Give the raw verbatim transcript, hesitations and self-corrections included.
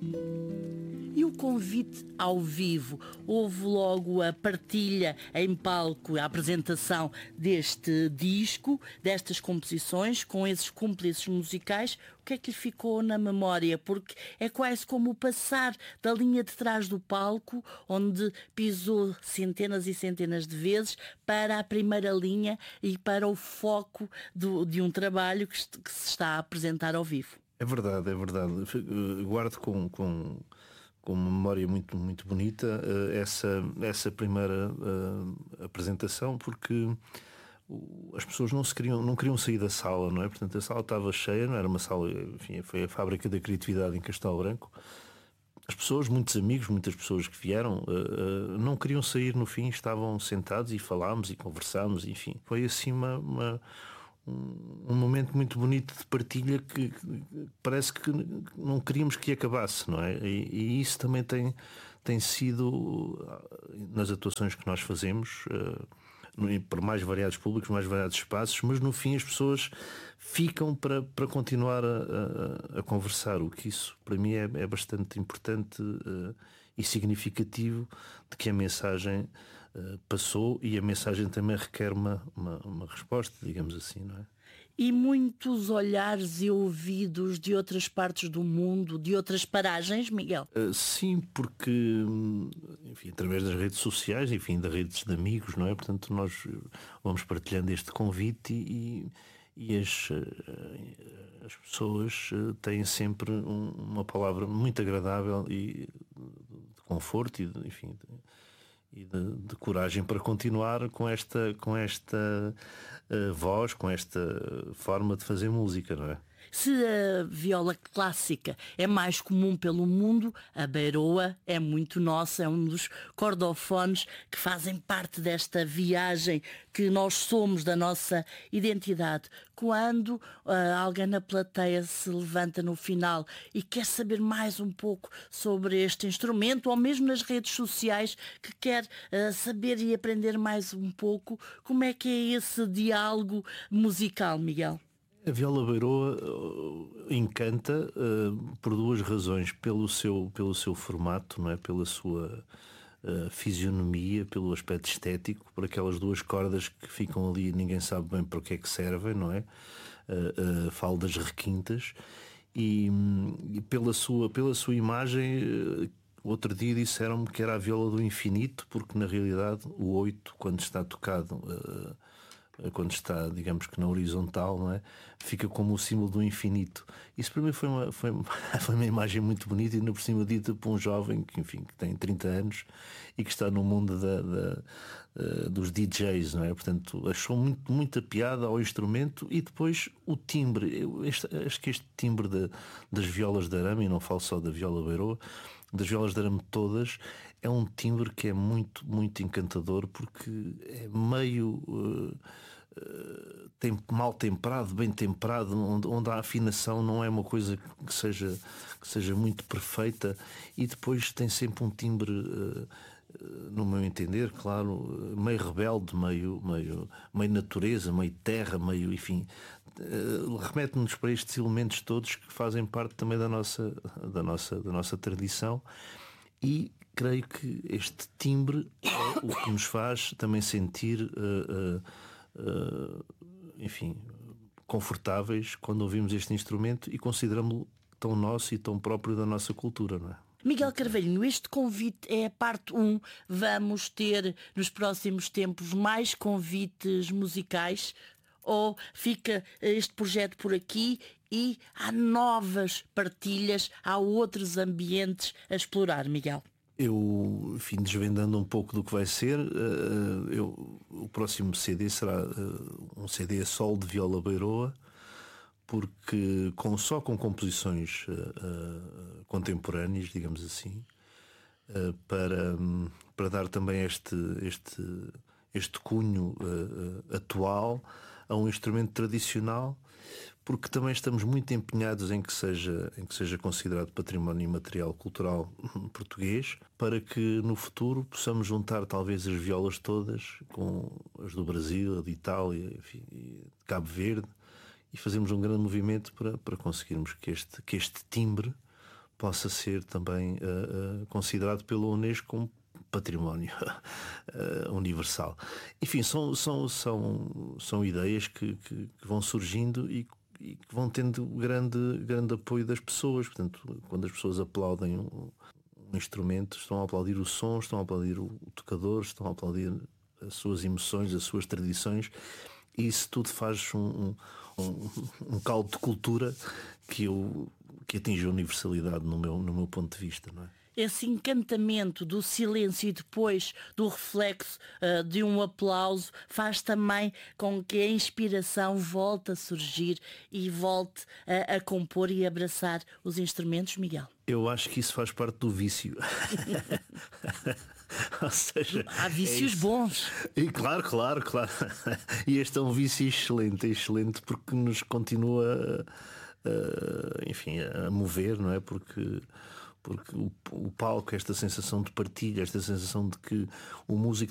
E o convite ao vivo? Houve logo a partilha em palco, a apresentação deste disco, destas composições, com esses cúmplices musicais. O que é que lhe ficou na memória? Porque é quase como o passar da linha de trás do palco, onde pisou centenas e centenas de vezes, para a primeira linha e para o foco do, de um trabalho que, que se está a apresentar ao vivo. É verdade, é verdade. Guardo com... com... com uma memória muito, muito bonita uh, essa, essa primeira uh, apresentação, porque uh, as pessoas não, se queriam, não queriam sair da sala, não é? Portanto, a sala estava cheia, não era uma sala, enfim, foi a fábrica da criatividade em Castelo Branco. As pessoas, muitos amigos, muitas pessoas que vieram, uh, uh, não queriam sair no fim, estavam sentados e falámos e conversámos, enfim. Foi assim uma... uma um momento muito bonito de partilha que, que parece que não queríamos que acabasse, não é? E, e isso também tem, tem sido nas atuações que nós fazemos, uh, para mais variados públicos, mais variados espaços, mas no fim as pessoas ficam para, para continuar a, a, a conversar, o que isso para mim é, é bastante importante uh, e significativo de que a mensagem uh, passou, e a mensagem também requer uma, uma, uma resposta, digamos assim, não é? E muitos olhares e ouvidos de outras partes do mundo, de outras paragens, Miguel? Uh, sim, porque, enfim, através das redes sociais, enfim, das redes de amigos, não é? Portanto, nós vamos partilhando este convite e, e as, as pessoas têm sempre um, uma palavra muito agradável e de conforto e, de, enfim, de, e de, de coragem para continuar com esta, com esta uh, voz, com esta forma de fazer música, não é? Se a viola clássica é mais comum pelo mundo, a beiroa é muito nossa, é um dos cordofones que fazem parte desta viagem que nós somos, da nossa identidade. Quando uh, alguém na plateia se levanta no final e quer saber mais um pouco sobre este instrumento, ou mesmo nas redes sociais, que quer uh, saber e aprender mais um pouco, como é que é esse diálogo musical, Miguel? A viola beiroa uh, encanta uh, por duas razões: pelo seu, pelo seu formato, não é? Pela sua uh, fisionomia, pelo aspecto estético, por aquelas duas cordas que ficam ali e ninguém sabe bem para o que é que servem, não é? Uh, uh, falo das requintas, e, um, e pela, sua, pela sua imagem. Uh, outro dia disseram-me que era a viola do infinito, porque na realidade o oito, quando está tocado, uh, quando está, digamos que na horizontal, não é? Fica como o símbolo do infinito. Isso para mim foi uma, foi, foi uma imagem muito bonita, e ainda por cima dita por um jovem que, enfim, que tem trinta anos e que está no mundo da, da, dos D Js, não é? Portanto, achou muito, muita piada ao instrumento, e depois o timbre. Eu, este, acho que este timbre de, das violas de arame, e não falo só da viola beiroa, das violas de arame todas, é um timbre que é muito, muito encantador, porque é meio uh, uh, tem, mal temperado, bem temperado, onde, onde a afinação não é uma coisa que seja, que seja muito perfeita, e depois tem sempre um timbre, uh, uh, no meu entender, claro, meio rebelde, meio, meio, meio natureza, meio terra, meio, enfim, uh, remete-nos para estes elementos todos que fazem parte também da nossa, da nossa, da nossa tradição. E creio que este timbre é o que nos faz também sentir, uh, uh, uh, enfim, confortáveis quando ouvimos este instrumento e consideramos-lo tão nosso e tão próprio da nossa cultura, não é? Miguel Carvalhinho, este convite é a parte um. Vamos ter nos próximos tempos mais convites musicais? Ou fica este projeto por aqui e há novas partilhas, há outros ambientes a explorar, Miguel? Eu, enfim, desvendando um pouco do que vai ser, uh, eu, o próximo C D será uh, um C D a solo de viola beiroa, porque com, só com composições uh, uh, contemporâneas, digamos assim, uh, para, um, para dar também este, este, este cunho uh, uh, atual a um instrumento tradicional, porque também estamos muito empenhados em que seja, em que seja considerado património imaterial cultural português, para que no futuro possamos juntar talvez as violas todas com as do Brasil, a de Itália, enfim, de Cabo Verde, e fazermos um grande movimento para, para conseguirmos que este, que este timbre possa ser também uh, uh, considerado pela Unesco como património uh, universal. Enfim, são, são, são, são ideias que, que, que vão surgindo e, e que vão tendo grande, grande apoio das pessoas. Portanto, quando as pessoas aplaudem um, um instrumento, estão a aplaudir o som, estão a aplaudir o, o tocador, estão a aplaudir as suas emoções, as suas tradições, e isso tudo faz um, um, um caldo de cultura que, eu, que atinge a universalidade no meu, no meu ponto de vista, não é? Esse encantamento do silêncio e depois do reflexo uh, de um aplauso faz também com que a inspiração volte a surgir e volte a, a compor e abraçar os instrumentos, Miguel. Eu acho que isso faz parte do vício. Ou seja, há vícios é bons. E claro, claro, claro. E este é um vício excelente, é excelente porque nos continua a, enfim, a mover, não é? Porque porque o, o palco, esta sensação de partilha, esta sensação de que o músico